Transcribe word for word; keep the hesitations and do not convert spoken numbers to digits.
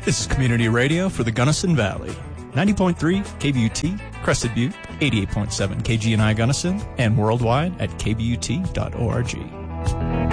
This is Community Radio for the Gunnison Valley. ninety point three K B U T, Crested Butte, eighty-eight point seven K G N I Gunnison, and worldwide at k b u t dot org.